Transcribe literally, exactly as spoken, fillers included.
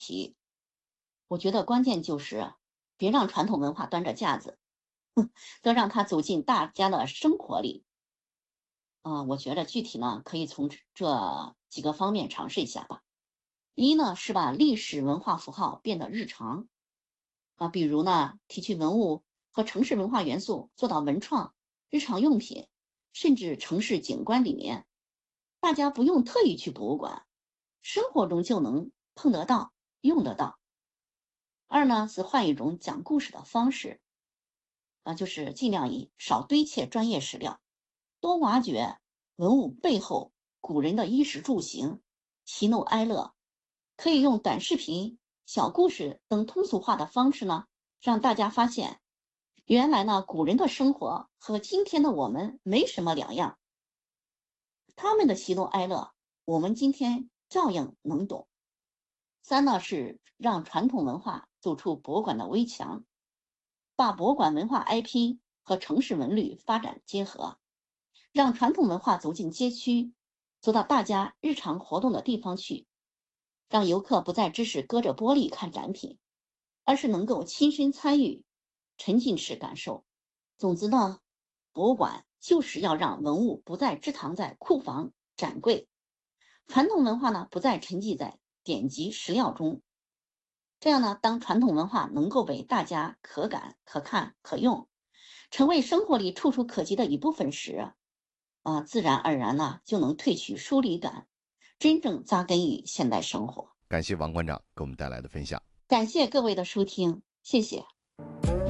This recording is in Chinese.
题。我觉得关键就是别让传统文化端着架子，要让它走进大家的生活里。啊、我觉得具体呢，可以从这这几个方面尝试一下吧。一呢是把历史文化符号变得日常啊，比如呢提取文物和城市文化元素做到文创、日常用品，甚至城市景观里面，大家不用特意去博物馆，生活中就能碰得到、用得到。二呢是换一种讲故事的方式啊，就是尽量以少堆砌专业史料，多挖掘文物背后古人的衣食住行、喜怒哀乐，可以用短视频、小故事等通俗化的方式呢，让大家发现，原来呢古人的生活和今天的我们没什么两样，他们的喜怒哀乐，我们今天照样能懂。三呢是让传统文化走出博物馆的围墙，把博物馆文化 I P 和城市文旅发展结合，让传统文化走进街区，走到大家日常活动的地方去，让游客不再只是隔着玻璃看展品，而是能够亲身参与，沉浸式感受。总之呢，博物馆就是要让文物不再只藏在库房、展柜，传统文化呢不再沉寂在典籍史料中。这样呢，当传统文化能够被大家可感、可看、可用，成为生活里触手可及的一部分时，啊，自然而然呢就能褪去疏离感，真正扎根于现代生活。 感谢王馆长给我们带来的分享。 感谢各位的收听，谢谢。